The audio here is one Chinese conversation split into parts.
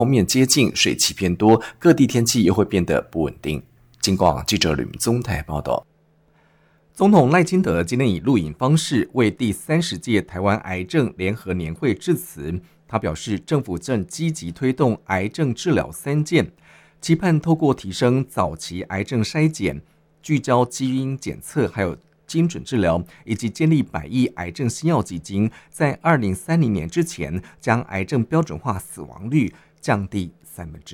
锋面接近，水汽偏多，各地天气又会变得不稳定。警广记者吕明宗台报道。总统赖清德今天以录影方式为第30届台湾癌症联合年会致辞。他表示，政府正积极推动癌症治疗3件，期盼透过提升早期癌症筛检、聚焦基因检测，还有精准治疗，以及建立100亿癌症新药基金，在2030年之前将癌症标准化死亡率降低1/3。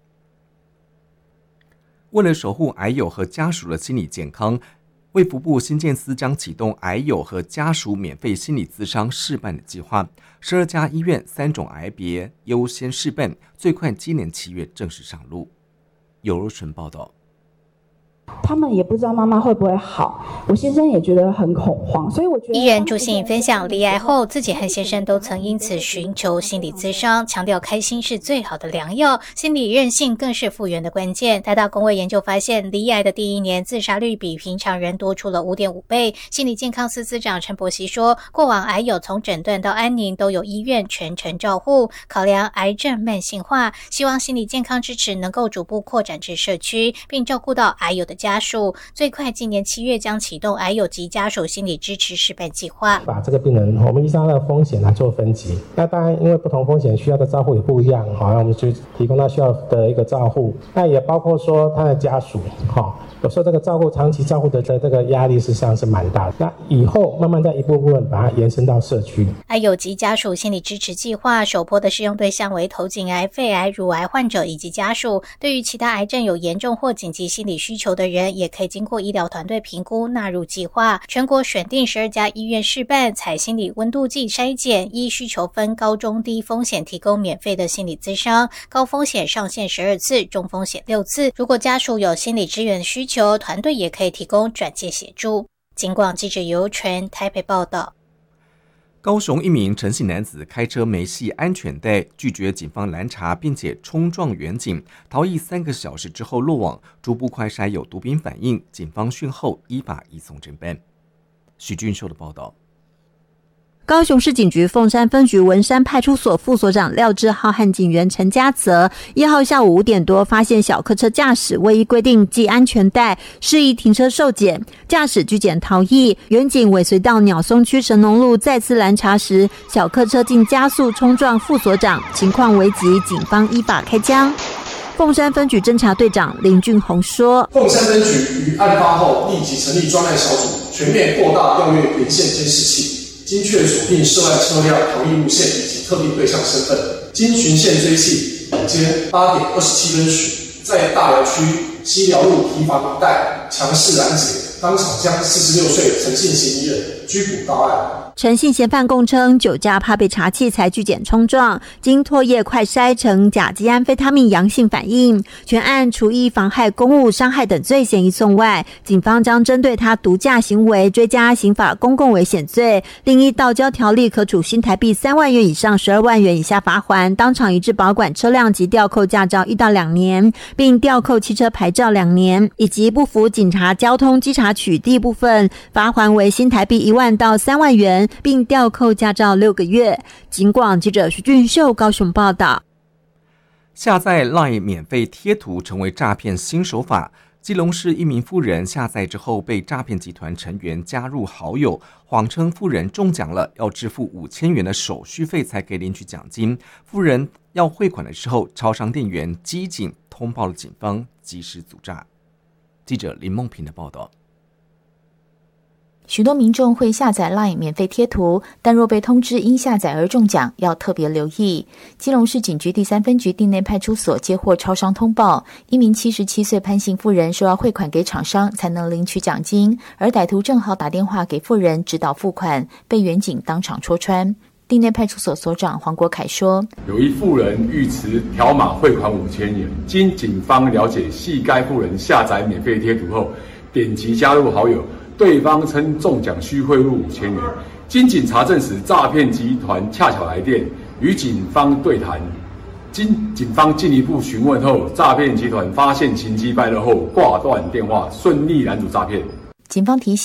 为了守护癌友和家属的心理健康，卫福部新建司将启动癌友和家属免费心理咨商试办的计划，12家医院3种癌别优先试办，最快今年7月正式上路。尤若纯报道。 他们也不知道妈妈会不会好，我先生也觉得很恐慌，所以我觉得。 艺人朱心怡分享，罹癌后自己和先生都曾因此寻求心理咨商，强调开心是最好的良药，心理韧性更是复原的关键。台大公卫研究发现，罹癌的第1年自杀率比平常人多出了5.5倍。心理健康司司长陈柏希说，过往癌友从诊断到安宁都有医院全程照护，考量癌症慢性化，希望心理健康支持能够逐步扩展至社区，并照顾到癌友的家属，最快今年7月将启动癌友及家属心理支持示范计划。 把这个病人我们依照他的风险来做分级，那当然因为不同风险需要的照护也不一样，那我们就提供他需要的一个照护，那也包括说他的家属，有时候这个照顾长期照顾的这个压力事实上是蛮大的，那以后慢慢再一步步把它延伸到社区。 癌友及家属心理支持计划首波的适用对象为头颈癌、肺癌、乳癌患者以及家属，对于其他癌症有严重或紧急心理需求的人，也可以经过医疗团队评估纳入计划。全国选定12家医院试办，采心理温度计筛检，依需求分高中低风险提供免费的心理咨商，高风险上限12次，中风险6次。如果家属有心理支援需求，团队也可以提供转介协助。警广记者尤纯台北报道。 高雄一名陈姓男子开车没系安全带，拒绝警方拦查，并且冲撞远警，逃逸3个小时之后落网，初步快筛有毒品反应，警方讯后依法移送侦办。许俊秀的报道。 高雄市警局凤山分局文山派出所副所长廖志浩和警员陈家泽1号下午5点多发现小客车驾驶未依规定系安全带，示意停车受检，驾驶拒检逃逸，远警尾随到鸟松区神农路再次拦查时，小客车竟加速冲撞副所长，情况危急，警方依法开枪。凤山分局侦查队长林俊宏说， 凤山分局于案发后立即成立专案小组，全面扩大调阅沿线监视器，精确锁定涉案车辆逃逸路线以及特定对象身份。经循线追缉，晚间8点27分许，在大寮区西寮路堤防一带强势拦截，当场将46岁陈姓嫌疑人拘捕到案。 陈姓嫌犯供称，酒驾怕被查器才拒检冲撞，经唾液快筛呈甲基安非他命阳性反应，全案除依妨害公务伤害等罪嫌疑送外，警方将针对他毒驾行为追加刑法公共危险罪，另依道交条例可处新台币3万元以上12万元以下罚锾，当场移置保管车辆及吊扣驾照1到2年，并吊扣汽车牌照2年，以及不服警察交通稽查取缔部分，罚锾为新台币1万到3万元，并吊扣驾照6个月。警广记者徐俊秀高雄报道。 下载 LINE 免费贴图成为诈骗新手法。基隆市一名妇人下载之后被诈骗集团成员加入好友，谎称妇人中奖了，要支付5000元的手续费才可以领取奖金。妇人要汇款的时候，超商店员机警通报了警方，及时阻诈。记者林梦平的报道。 许多民众会下载 LINE 免费贴图，但若被通知因下载而中奖，要特别留意。基隆市警局第3分局地内派出所接获超商通报，一名77岁潘姓妇人说要汇款给厂商才能领取奖金，而歹徒正好打电话给妇人指导付款，被员警当场戳穿。地内派出所所长黄国凯说， 有一妇人欲持条码汇款5000元，经警方了解系该妇人下载免费贴图后，点击加入好友，对方称中奖需汇入5000元，经警查证时，诈骗集团恰巧来电与警方对谈。经警方进一步询问后，诈骗集团发现情机败露后挂断电话，顺利拦阻诈骗。 警方提醒，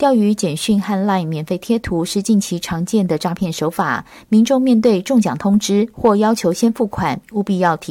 钓鱼简讯和 LINE 免费贴图是近期常见的诈骗手法，民众面对中奖通知或要求先付款，务必要提